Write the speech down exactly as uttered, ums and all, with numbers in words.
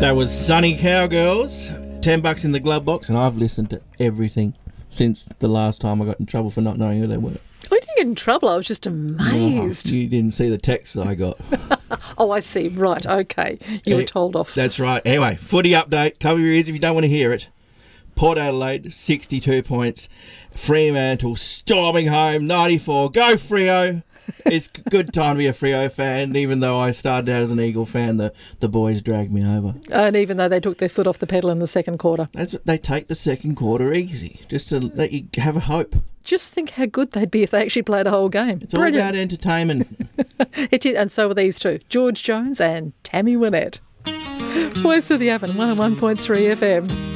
That was Sunny Cowgirls, ten bucks in the glove box, and I've listened to everything since the last time I got in trouble for not knowing who they were. I didn't get in trouble. I was just amazed. Oh, you didn't see the texts I got. Oh, I see. Right. Okay. You were told off. That's right. Anyway, footy update. Cover your ears if you don't want to hear it. Port Adelaide, sixty-two points. Fremantle storming home, ninety-four. Go Freo. It's a good time to be a Freo fan, even though I started out as an Eagle fan. The, the boys dragged me over. And even though they took their foot off the pedal in the second quarter. That's what they take the second quarter easy, just to let you have a hope. Just think how good they'd be if they actually played a whole game. It's Brilliant. all about entertainment. It is, and so were these two, George Jones and Tammy Wynette. Voice of the Oven, one oh one point three F M.